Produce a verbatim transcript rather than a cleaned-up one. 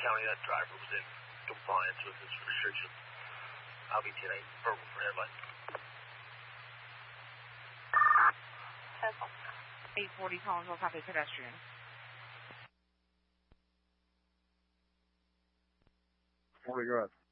County, that driver was in compliance with this restriction. I'll be ten eight verbal for everybody. eight forty Collinsville, copy pedestrian. forty, go ahead.